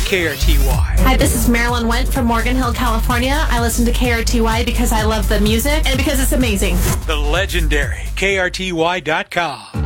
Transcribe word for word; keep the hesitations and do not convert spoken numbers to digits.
K R T Y. Hi, this is Marilyn Went from Morgan Hill, California. I listen to K R T Y because I love the music and because it's amazing. The legendary K R T Y dot com.